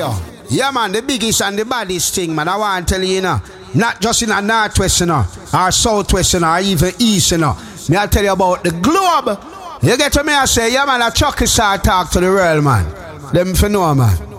Radio. Yeah, man, the biggest and the baddest thing, man. I want to tell you, not just in a northwest, or southwest, or even east, Me, I tell you about the globe. You get to me, I say, yeah, man, a chucky start talk to the world, man. Them for know, man.